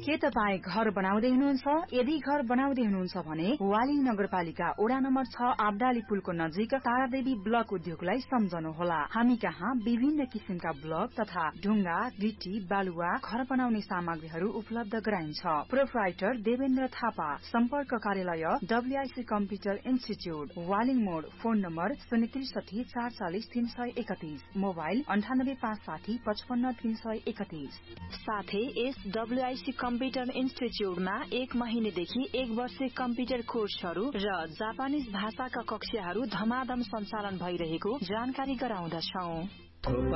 के तपाई घर बनाउँदै हुनुहुन्छ? यदि घर बनाउँदै हुनुहुन्छ भने वालिङ नगरपालिका वडा नम्बर 6 आब्डाली पुलको नजिक तारादेवी ब्लक उद्योगलाई सम्झनुहोला। हामी कहाँ विभिन्न किसिमका ब्लक तथा ढुङ्गा, गिटी, बालुवा, घर बनाउने सामग्रीहरू उपलब्ध गराइन्छ। प्रोप्राइटर देवेन्द्र थापा। सम्पर्क कार्यालय WIC कम्प्युटर इन्स्टिच्युट, वालिङ मोड। Phone number 063 440 331, mobile 98 560 55 331। साथै यस WIC कम्प्युटर इन्स्टिच्युटमा 1 महिनेदेखि 1 वर्षे कम्प्युटर कोर्सहरू र जापानिज भाषाका कक्षाहरू धमाधम सञ्चालन भइरहेको जानकारी गराउँदछौं।